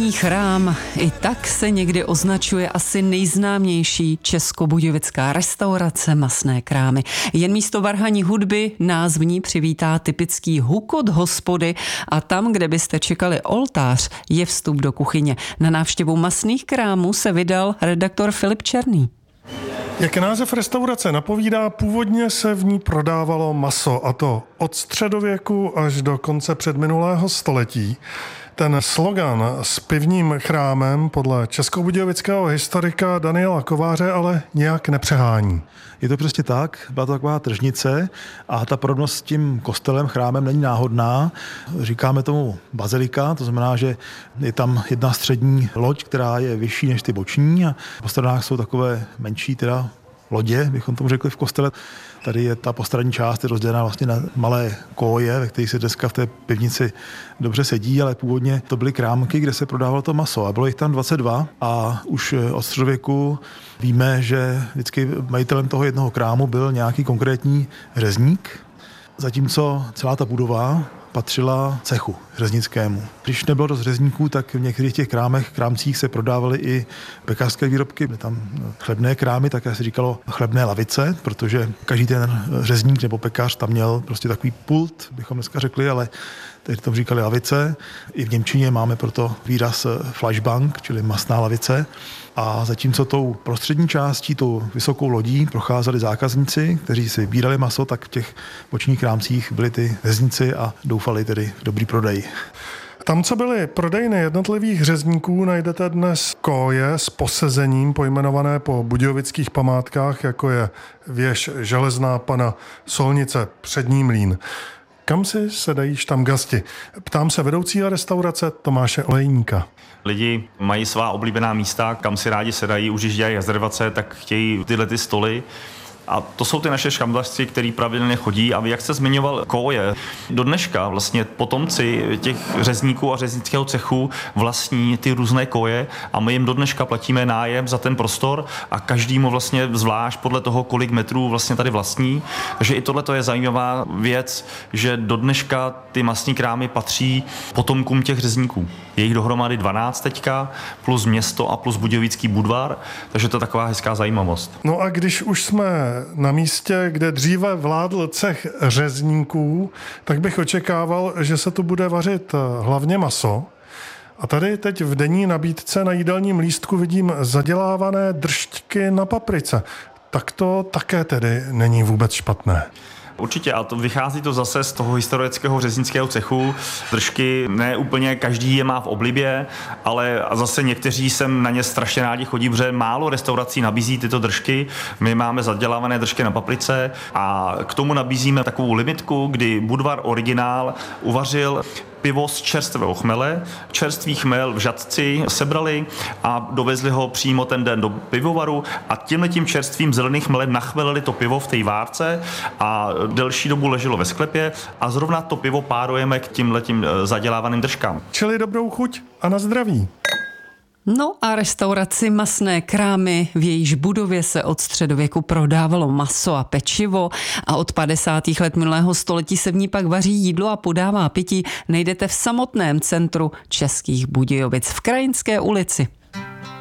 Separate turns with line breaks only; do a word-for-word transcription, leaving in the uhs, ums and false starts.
Masný chrám, i tak se někdy označuje asi nejznámější českobudějovická restaurace Masné krámy. Jen místo varhaní hudby nás v ní přivítá typický hukot hospody a tam, kde byste čekali oltář, je vstup do kuchyně. Na návštěvu Masných krámů se vydal redaktor Filip Černý.
Jak název restaurace napovídá, původně se v ní prodávalo maso, a to od středověku až do konce předminulého století. Ten slogan s pivním chrámem podle českobudějovického historika Daniela Kováře ale nějak nepřehání.
Je to prostě tak, byla to taková tržnice a ta podobnost s tím kostelem, chrámem není náhodná. Říkáme tomu bazilika, to znamená, že je tam jedna střední loď, která je vyšší než ty boční a po stranách jsou takové menší teda lodě, bychom tomu řekli v kostele. Tady je ta postranní část je rozdělená vlastně na malé koje, ve kterých se dneska v té pivnici dobře sedí, ale původně to byly krámky, kde se prodávalo to maso a bylo jich tam dvacet dva a už od středověku víme, že vždycky majitelem toho jednoho krámu byl nějaký konkrétní řezník, zatímco celá ta budova patřila cechu řeznickému. Když nebylo dost řezníků, tak v některých těch krámech, krámcích se prodávaly i pekařské výrobky. Byly tam chlebné krámy, také se říkalo chlebné lavice, protože každý ten řezník nebo pekař tam měl prostě takový pult, bychom dneska řekli, ale teď tomu říkali lavice. I v němčině máme proto výraz Fleischbank, čili masná lavice. A zatímco tou prostřední částí, tou vysokou lodí procházeli zákazníci, kteří si vybírali maso, tak v těch bočních krámcích byli ty řezníci a doufali tedy v dobrý prodej.
Tam, co byly prodejny jednotlivých řezníků, najdete dnes koje s posezením pojmenované po budějovických památkách, jako je věž Železná pana, Solnice, Přední mlýn. Kam si sedají štamgasti? Ptám se vedoucího restaurace Tomáše Olejníka.
Lidi mají svá oblíbená místa, kam si rádi sedají, už když dělají rezervace, tak chtějí tyhle ty stoly. A to jsou ty naše štamgasti, který pravidelně chodí. A jak jste zmiňoval koje, do dneška vlastně potomci těch řezníků a řeznického cechu vlastní ty různé koje a my jim do dneška platíme nájem za ten prostor a každému vlastně zvlášť podle toho, kolik metrů vlastně tady vlastní. Takže i tohle je zajímavá věc, že do dneška ty masní krámy patří potomkům těch řezníků. Je jich dohromady dvanáct teďka, plus město a plus Budějovický Budvar, takže to je taková hezká zajímavost.
No a když už jsme na místě, kde dříve vládl cech řezníků, tak bych očekával, že se tu bude vařit hlavně maso. A tady teď v denní nabídce na jídelním lístku vidím zadělávané drštky na paprice. Tak to také tedy není vůbec špatné.
Určitě, a to vychází to zase z toho historického řeznického cechu. Držky ne úplně každý je má v oblibě, ale zase někteří sem na ně strašně rádi chodí, protože málo restaurací nabízí tyto držky. My máme zadělávané držky na paprice a k tomu nabízíme takovou limitku, kdy Budvar Originál uvařil pivo z čerstvého chmele. Čerstvý chmel v žatci sebrali a dovezli ho přímo ten den do pivovaru a tímhletím čerstvým zeleným chmelem nachmelili to pivo v té várce a delší dobu leželo ve sklepě a zrovna to pivo párujeme k tímhletím zadělávaným držkám.
Čili dobrou chuť a na zdraví.
No a restauraci Masné krámy, v jejíž budově se od středověku prodávalo maso a pečivo a od padesátých let minulého století se v ní pak vaří jídlo a podává pití, najdete v samotném centru Českých Budějovic v Krajinské ulici.